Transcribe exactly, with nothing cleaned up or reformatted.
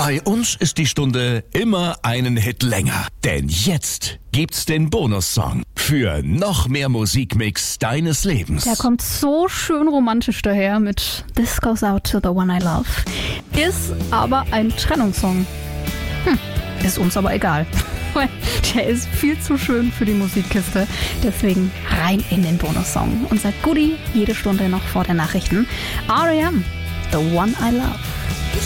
Bei uns ist die Stunde immer einen Hit länger. Denn jetzt gibt's den Bonussong für noch mehr Musikmix deines Lebens. Der kommt so schön romantisch daher mit This Goes Out to the One I Love. Ist aber ein Trennungssong. Hm, ist uns aber egal. Der ist viel zu schön für die Musikkiste. Deswegen rein in den Bonussong. Unser Goodie jede Stunde noch vor den Nachrichten. R E M, The One I Love.